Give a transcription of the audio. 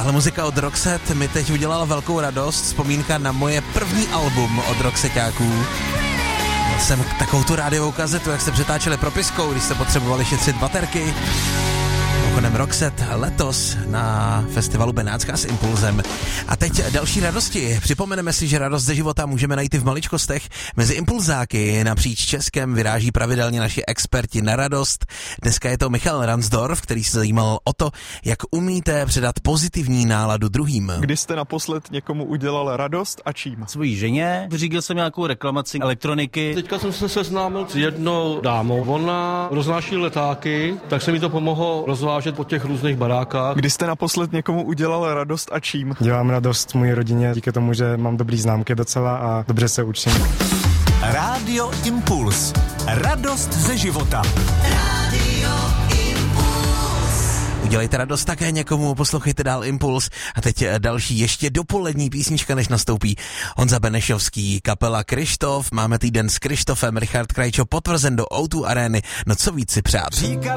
Tahle muzika od Roxette mi teď udělala velkou radost, vzpomínka na moje první album od Roxetťáků. Měl jsem takovou tu rádiovou kazetu, jak jste přetáčeli propiskou, když jste potřebovali šetřit baterky. Mimochodem Roxette letos na festivalu Benátská s Impulzem. A teď další radosti. Připomeneme si, že radost ze života můžeme najít i v maličkostech. Mezi impulzáky napříč Českem vyráží pravidelně naši experti na radost. Dneska je to Michal Ransdorf, který se zajímal o to, jak umíte předat pozitivní náladu druhým. Kdy jste naposled někomu udělal radost a čím? Svojí ženě vyřídil jsem nějakou reklamaci elektroniky. Teďka jsem se seznámil s jednou dámou. Ona roznáší letáky, tak se mi to pomohlo rozvážet po těch různých barákách. Kdy jste naposled někomu udělal radost a čím? Dělám radost mojí rodině díky tomu, že mám dobrý známky docela a dobře se učím. Rádio Impuls. Radost ze života. Rádio Impuls. Udělejte radost také někomu, poslouchejte dál Impuls. A teď další ještě dopolední písnička, než nastoupí Honza Benešovský, kapela Kryštof. Máme týden s Kryštofem, Richard Krajčo potvrzen do O2 Areny. No co víc si přát.